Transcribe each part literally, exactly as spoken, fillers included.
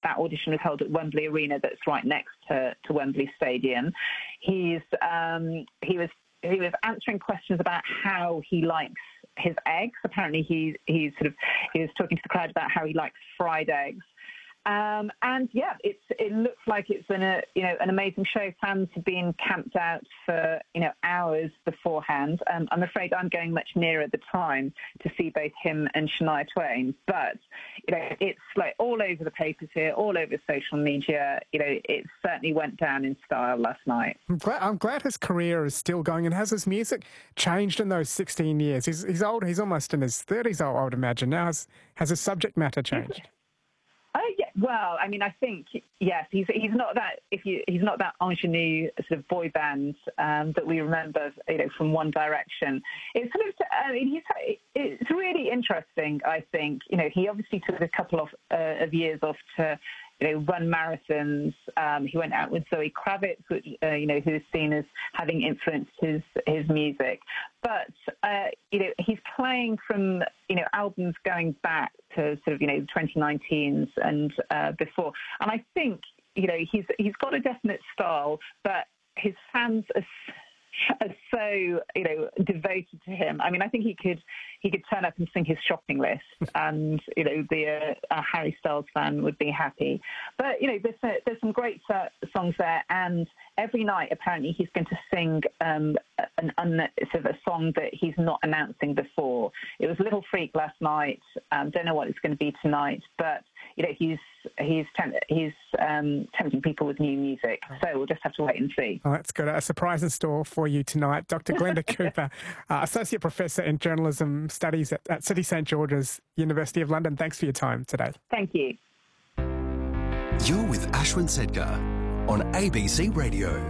that audition was held at Wembley Arena, that's right next to, to Wembley Stadium. He's um, he was he was answering questions about how he likes his eggs. Apparently, he he's sort of he was talking to the crowd about how he likes fried eggs. Um, and yeah, it's it looks like it's been a you know an amazing show. Fans have been camped out for you know hours beforehand. Um, I'm afraid I'm going much nearer at the time to see both him and Shania Twain. But you know it's like all over the papers here, all over social media. You know it certainly went down in style last night. I'm glad, I'm glad his career is still going. And has his music changed in those sixteen years? He's he's old. He's almost in his thirties. I would imagine now. Has has his subject matter changed? Oh yeah, well, I mean, I think yes, he's he's not that if you he's not that ingenue sort of boy band um, that we remember, you know, from One Direction. It's sort of, I mean, he's it's really interesting. I think you know he obviously took a couple of uh, of years off to you know run marathons. Um, he went out with Zoe Kravitz, which uh, you know who is seen as having influenced his his music. But uh, you know he's playing from you know albums going back to sort of you know the twenty nineteens and uh, before, and I think you know he's he's got a definite style, but his fans are, are so you know devoted to him. I mean, I think he could he could turn up and sing his shopping list, and you know the uh, a Harry Styles fan would be happy. But you know there's uh, there's some great uh, songs there, and every night apparently he's going to sing um, an un, sort of a song that he's not announcing before. It was Little Freak last night. Um, don't know what it's going to be tonight, but you know he's he's temp- he's um, tempting people with new music. So we'll just have to wait and see. Oh, that's good. A surprise in store for you tonight, Doctor Glenda Cooper, uh, Associate Professor in Journalism Studies at, at City St George's, University of London. Thanks for your time today. Thank you. You're with Ashwin Sedgar on A B C Radio.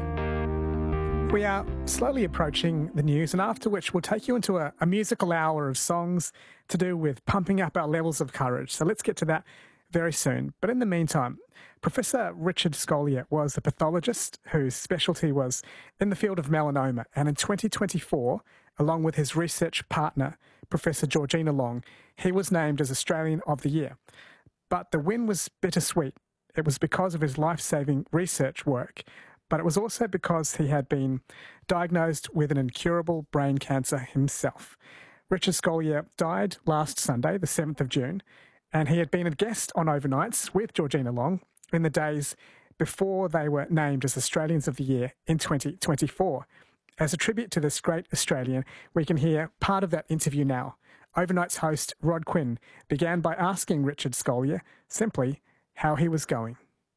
We are slowly approaching the news, and after which we'll take you into a, a musical hour of songs to do with pumping up our levels of courage. So let's get to that very soon. But in the meantime, Professor Richard Scolyer was a pathologist whose specialty was in the field of melanoma, and in twenty twenty-four, along with his research partner, Professor Georgina Long, he was named as Australian of the Year. But the win was bittersweet. It was because of his life-saving research work, but it was also because he had been diagnosed with an incurable brain cancer himself. Richard Scolyer died last Sunday, the seventh of June, and he had been a guest on Overnights with Georgina Long in the days before they were named as Australians of the Year in twenty twenty-four. As a tribute to this great Australian, we can hear part of that interview now. Overnight's host, Rod Quinn, began by asking Richard Scolyer simply how he was going.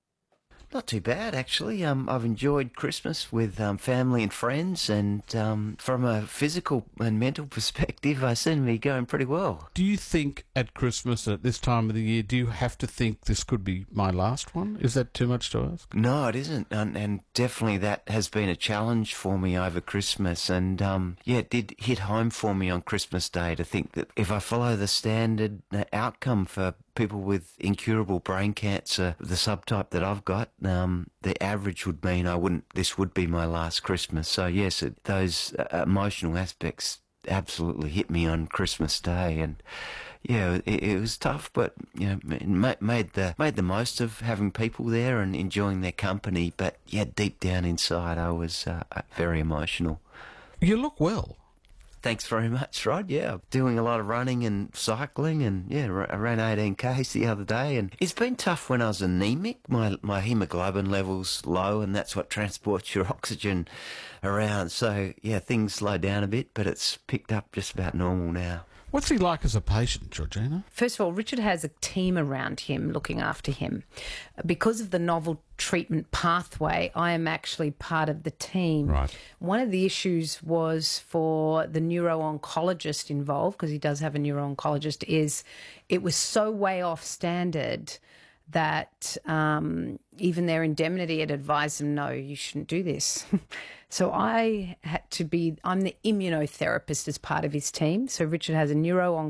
Not too bad, actually. Um, I've enjoyed Christmas with um, family and friends, and um, from a physical and mental perspective, I seem to be going pretty well. Do you think at Christmas, at this time of the year, do you have to think this could be my last one? Is that too much to ask? No, it isn't, and, and definitely that has been a challenge for me over Christmas, and um, yeah, it did hit home for me on Christmas Day to think that if I follow the standard uh, outcome for people with incurable brain cancer, the subtype that I've got, um, the average would mean I wouldn't. This would be my last Christmas. So yes, it, those uh, emotional aspects absolutely hit me on Christmas Day, and yeah, it, it was tough, but you know, made the made the most of having people there and enjoying their company. But yeah, deep down inside, I was uh, very emotional. You look well. Thanks very much, Rod. Yeah, doing a lot of running and cycling, and yeah, I ran eighteen kays the other day, and it's been tough when I was anemic. My my hemoglobin level's low, and that's what transports your oxygen around. So yeah, things slowed down a bit, but it's picked up just about normal now. What's he like as a patient, Georgina? First of all, Richard has a team around him looking after him. Because of the novel treatment pathway, I am actually part of the team. Right. One of the issues was for the neuro-oncologist involved, because he does have a neuro-oncologist, is it was so way off standard that um, even their indemnity had advised them, no, you shouldn't do this. So I had to be, I'm the immunotherapist as part of his team. So Richard has a neuro